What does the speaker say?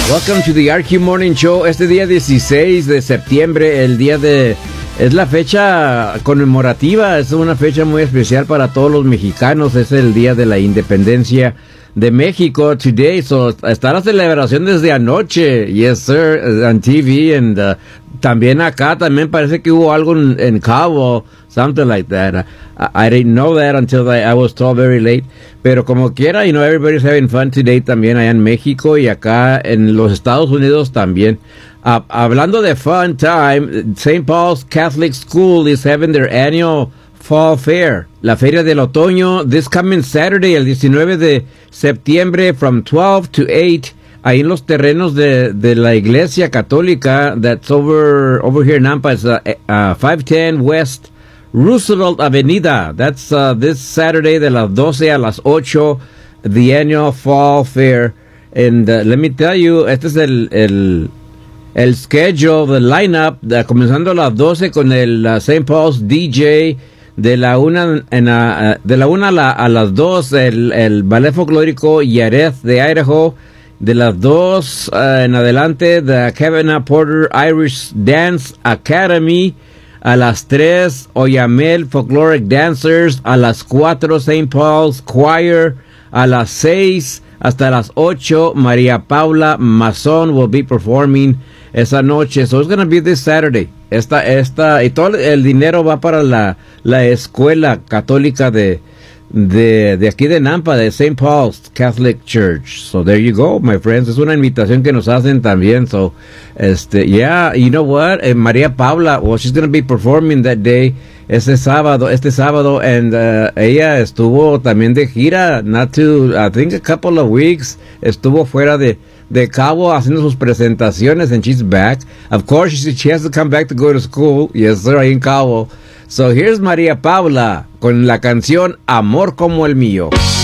Welcome to the RQ Morning Show. Este día 16 de septiembre, es la fecha conmemorativa, es una fecha muy especial para todos los mexicanos, es el día de la independencia de México today, so está la celebración desde anoche, yes sir, on TV, and también acá también parece que hubo algo en Cabo, something like that. I didn't know that until I was told very late, pero como quiera, everybody's having fun today también allá en México y acá en los Estados Unidos también. Hablando de fun time, St. Paul's Catholic School is having their annual Fall Fair, la feria del otoño, this coming Saturday, el 19 de septiembre, from 12 to 8, ahí en los terrenos de la iglesia católica, that's over here in Nampa, it's 510 West Roosevelt Avenida. That's this Saturday de las 12 a las 8, the annual Fall Fair. And let me tell you, este es el schedule, the lineup, comenzando a las 12 con el St. Paul's DJ. De la una a las 2, el ballet folclórico Yareth de Idaho. De las 2 en adelante, the Kevin Porter Irish Dance Academy. A las 3, Oyamel Folkloric Dancers. A las 4, St. Paul's Choir. A las 6 hasta las 8, María Paula Mazón will be performing esa noche. So it's going to be this Saturday. Y todo el dinero va para la escuela católica de aquí de Nampa, de St. Paul's Catholic Church. So there you go, my friends. Es una invitación que nos hacen también. So, yeah, you know what? María Paula, well, she's going to be performing that day, este sábado, and ella estuvo también de gira, I think a couple of weeks, estuvo fuera de Cabo haciendo sus presentaciones, and she's back. Of course, she has to come back to go to school. Yes, sir, ahí en Cabo. So here's María Paula con la canción Amor como el mío.